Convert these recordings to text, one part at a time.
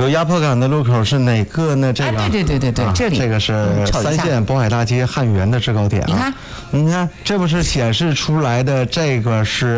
有压迫感的路口是哪个呢？这个， 对，这里这个是3线渤海大街汉源的制高点啊。你看，这不是显示出来的这个是，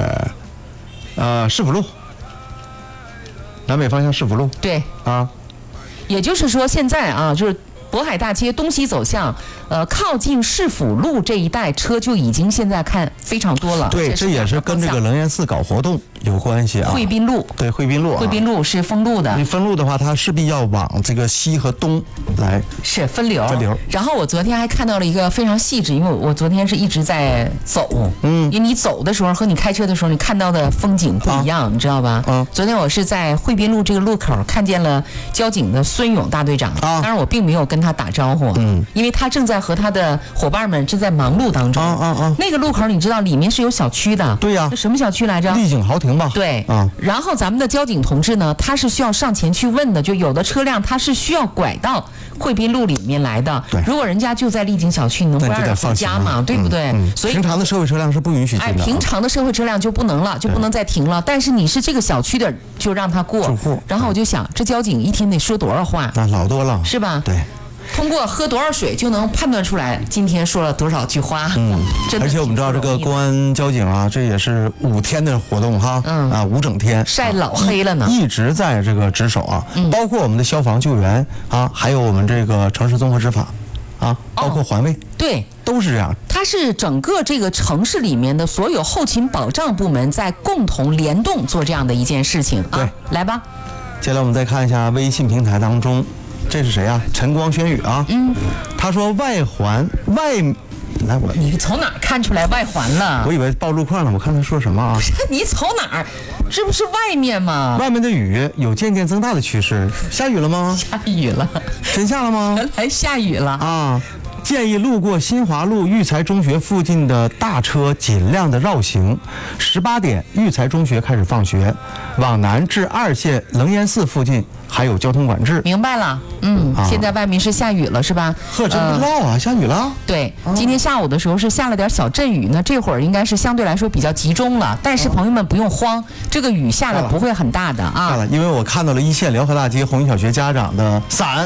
市府路，南北方向市府路。 对啊， 也就是说现在啊，就是渤海大街东西走向，靠近市府路这一带车就已经现在看非常多了。 对，这也是跟这个楞严寺搞活动有关系啊。 惠滨路， 对，惠滨路， 惠滨路是封路的。 你封路的话，它势必要往这个西和东来是分流。然后我昨天还看到了一个非常细致，因为我昨天是一直在走，因为你走的时候和你开车的时候，你看到的风景不一样，你知道吧？昨天我是在惠滨路这个路口看见了交警的孙勇大队长，当然我并没有跟他打招呼，因为他正在和他的伙伴们正在忙碌当中。那个路口你知道里面是有小区的。 对呀。 什么小区来着？ 丽景豪庭吧。 对。然后咱们的交警同志呢，他是需要上前去问的，就有的车辆他是需要拐到惠滨路里面来的。 对。 如果人家就在丽景小区，你能不让人回家吗？对不对？所以平常的社会车辆是不允许进的。 平常的社会车辆就不能了，就不能再停了。但是你是这个小区的，就让他过。然后我就想，这交警一天得说多少话？ 那老多了， 是吧？ 对。 通过喝多少水就能判断出来今天说了多少句话。 而且我们知道这个公安交警啊，这也是5天的活动哈，5整天晒老黑了呢， 一直在这个值守啊，包括我们的消防救援啊，还有我们这个城市综合执法啊，包括环卫， 对， 都是这样。 它是整个这个城市里面的所有后勤保障部门在共同联动做这样的一件事情啊。 对， 来吧。 接下来我们再看一下微信平台当中。这是谁啊？晨光轩宇啊。他说外环外，来你从哪儿看出来外环了？ 我以为报路况了，我看他说什么啊？ 不是，你从哪儿？这不是外面吗？ 外面的雨有渐渐增大的趋势，下雨了吗？ 下雨了， 真下了吗？ 原来下雨了啊！建议路过新华路育才中学附近的大车尽量的绕行。18点，育才中学开始放学，往南至2线楞严寺附近还有交通管制。 明白了，现在外面是下雨了，是吧？ 呵，真不知道啊，下雨了。 对，今天下午的时候是下了点小阵雨呢，这会儿应该是相对来说比较集中了。但是朋友们不用慌，这个雨下的不会很大的啊。 因为我看到了1线辽河大街红旗小学家长的伞。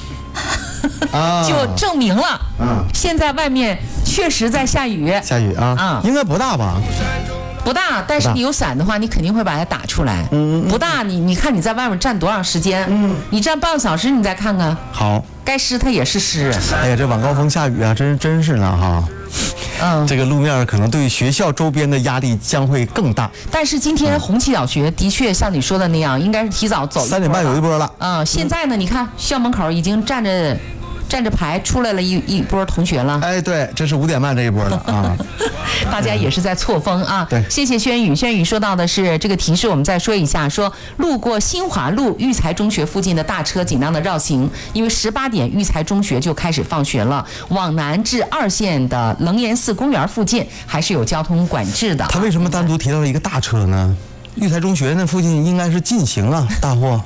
就证明了，现在外面确实在下雨。 下雨啊，应该不大吧？ 不大，但是你有伞的话，你肯定会把它打出来。不大，你看你在外面站多长时间？你站半个小时，你再看看。 好， 该湿它也是湿。 哎呀，这晚高峰下雨啊，真是呢哈。这个路面可能对学校周边的压力将会更大。 但是今天红旗小学的确像你说的那样，应该是提早走 3点半有一波了。 现在呢，你看校门口已经站着排出来了一波同学了。 哎，对，这是5点半这一波了啊。 大家也是在错峰啊。 对， 谢谢轩宇。轩宇说到的是这个提示，我们再说一下，说路过新华路育才中学附近的大车尽量的绕行，因为18点育才中学就开始放学了。往南至2线的楞严寺公园附近还是有交通管制的。 他为什么单独提到了一个大车呢？育才中学那附近应该是禁行了，大货。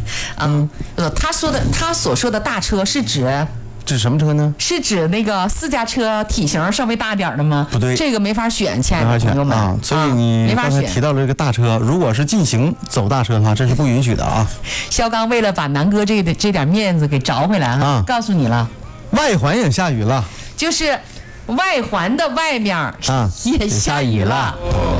他所说的大车是指什么车呢？ 是指那个私家车体型稍微大点的吗？ 不对， 这个没法选，亲爱的朋友们啊。 所以你刚才提到了这个大车，如果是禁行走大车的话，这是不允许的啊。 肖刚为了把南哥这点面子给找回来告诉你了， 外环也下雨了， 就是外环的外面也下雨了。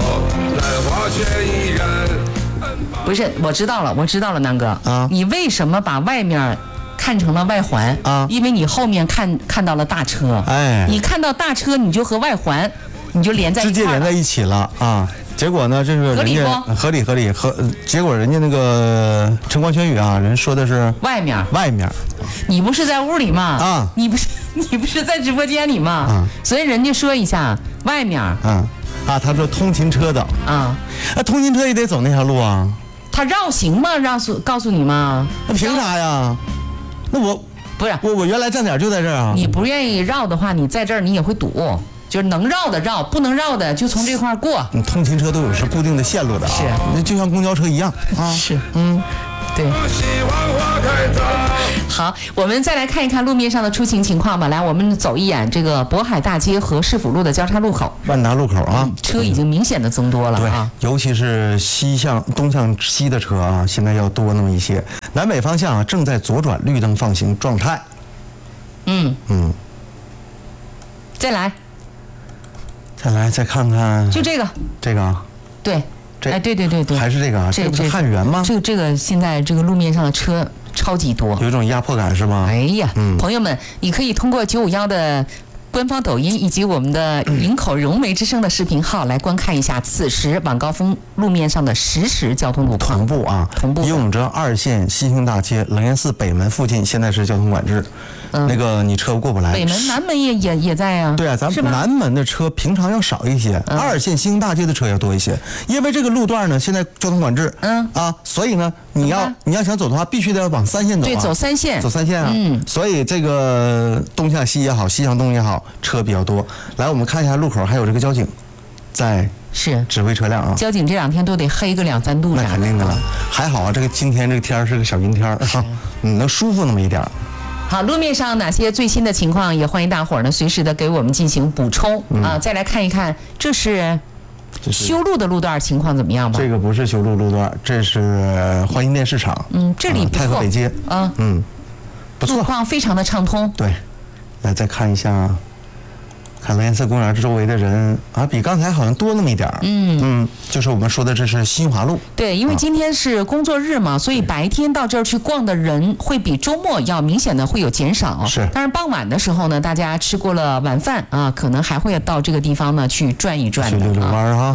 不是，我知道了，南哥你为什么把外面看成了外环因为你后面看到了大车，你看到大车你就和外环你就连在一块了， 直接连在一起了啊。结果呢，这是人家合理，结果人家那个晨光轩宇啊，人说的是外面。 你不是在屋里吗？你不是在直播间里吗？所以人家说一下外面。 他说通勤车的通勤车也得走那条路啊。 他绕行吗？告诉你吗？ 那凭啥呀？那不是我原来站点就在这儿啊。 你不愿意绕的话，你在这儿你也会堵，就是能绕的绕，不能绕的就从这块过。 通勤车都有是固定的线路的啊， 是， 就像公交车一样啊。 是，对。好，我们再来看一看路面上的出行情况吧。来，我们走一眼这个渤海大街和市府路的交叉路口， 万达路口啊， 车已经明显的增多了啊。 对，尤其是东向西的车啊，现在要多那么一些。 南北方向正在左转绿灯放行状态。 再来， 再看看， 就这个对，对， 还是这个啊，这不是汉源吗？ 这个现在这个路面上的车超级多， 有一种压迫感是吗？ 哎呀，朋友们，你可以通过951的官方抖音以及我们的营口融媒之声的视频号来观看一下此时晚高峰路面上的实时交通路况。同步。 永哲2线新兴大街楞严寺北门附近现在是交通管制，那个你车过不来。 北门南门也在啊。 对啊，咱们南门的车平常要少一些，2线新兴大街的车要多一些，因为这个路段呢现在交通管制，所以呢你要想走的话，必须得往3线走。 对，走3线啊。所以这个东向西也好，西向东也好，车比较多。来，我们看一下路口，还有这个交警在指挥车辆啊。 交警这2天都得黑个2-3度。 那肯定的了，还好啊，今天这个天是个小阴天能舒服那么一点。 好，路面上哪些最新的情况，也欢迎大伙儿呢随时的给我们进行补充再来看一看，这是修路的路段情况怎么样吧？ 这个不是修路路段，这是欢欣店市场。 这里不错， 太和北街。不错， 路况非常的畅通。 对，来再看一下，看楞严寺公园周围的人比刚才好像多那么一点儿。就是我们说的这是新华路。 对，因为今天是工作日嘛，所以白天到这儿去逛的人会比周末要明显的会有减少。 是， 但是傍晚的时候呢，大家吃过了晚饭可能还会到这个地方呢去转一转的， 去溜溜弯哈。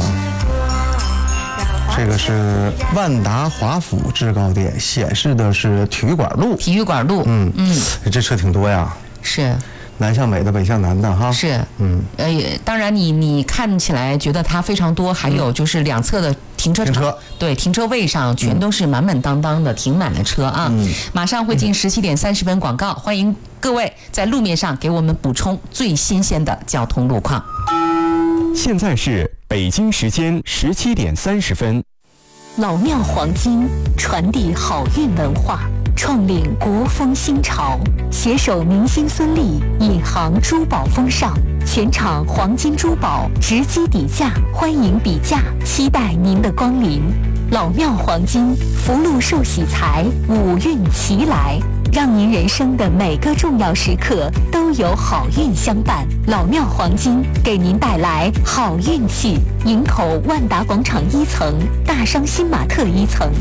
这个是万达华府制高点，显示的是体育馆路。这车挺多呀。是。南向北的，北向南的哈。 是。当然你看起来觉得它非常多，还有就是两侧的停车场，对，停车位上全都是满满当当的停满了车啊。马上会进17点30分广告，欢迎各位在路面上给我们补充最新鲜的交通路况。 现在是北京时间17点30分。 老庙黄金传递好运文化，创领国风新潮，携手明星孙俪，引航珠宝风尚，全场黄金珠宝直击底价，欢迎比价，期待您的光临。老庙黄金福禄寿喜财，五运齐来，让您人生的每个重要时刻都有好运相伴。老庙黄金给您带来好运气。营口万达广场1层，大商新玛特1层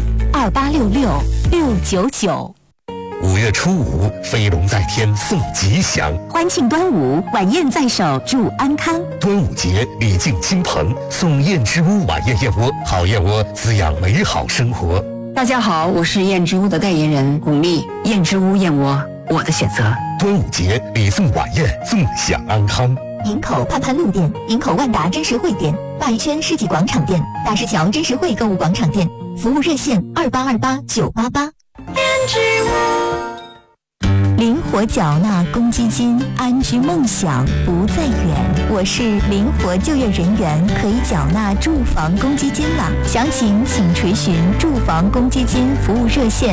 ，2866-699。 5月初5，飞龙在天送吉祥， 欢庆端午，晚宴在手祝安康。 端午节礼敬亲朋，送燕之屋晚宴燕窝，好燕窝滋养美好生活。 大家好，我是燕之屋的代言人巩俐，燕之屋燕窝，我的选择。 端午节礼送晚宴，纵享安康。 营口盼盼路店、营口万达真实汇店、鲅鱼圈世纪广场店、大石桥真实汇购物广场店，服务热线2828-988。灵活缴纳公积金，安居梦想不再远。我是灵活就业人员，可以缴纳住房公积金了。详情请垂询住房公积金服务热线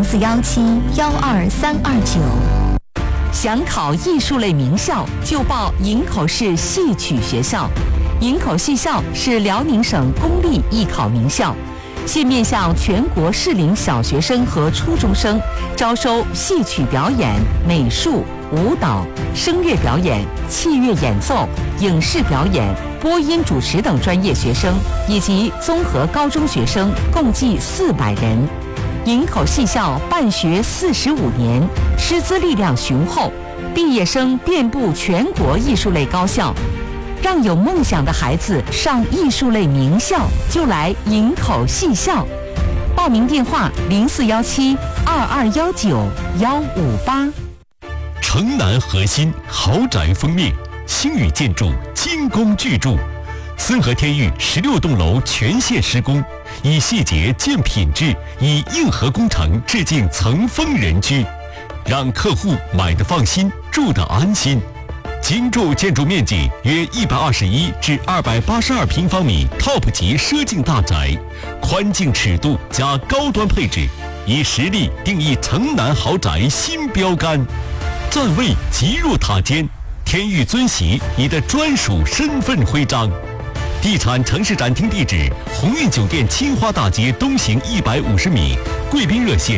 0417-12329。 想考艺术类名校，就报营口市戏曲学校。营口戏校是辽宁省公立艺考名校，现面向全国适龄小学生和初中生招收戏曲表演、美术、舞蹈、声乐表演、器乐演奏、影视表演、播音主持等专业学生，以及综合高中学生，共计400人。营口戏校办学45年，师资力量雄厚，毕业生遍布全国艺术类高校。让有梦想的孩子上艺术类名校，就来营口戏校。报名电话0417-2219-158。 城南核心豪宅封面，星宇建筑精工巨筑，森河天域16栋楼全线施工，以细节见品质，以硬核工程致敬层峰人居，让客户买得放心，住得安心。精筑建筑面积约121至282平方米 ，TOP 级奢境大宅，宽净尺度加高端配置，以实力定义城南豪宅新标杆。站位极入塔尖，天域尊玺你的专属身份徽章。地产城市展厅地址：鸿运酒店青花大街东行150米，贵宾热线